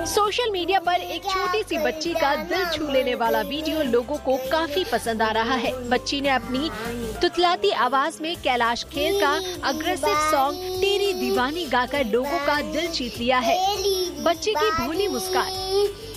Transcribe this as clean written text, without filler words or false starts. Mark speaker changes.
Speaker 1: Social media पर एक छोटी सी बच्ची का दिल छू लेने वाला वीडियो लोगों को काफी पसंद आ रहा है। बच्ची ने अपनी तुतलाती आवाज में कैलाश खेर का अग्रेसिव सॉन्ग तेरी दीवानी गाकर लोगों का दिल जीत लिया है। बच्ची की भोली मुस्कान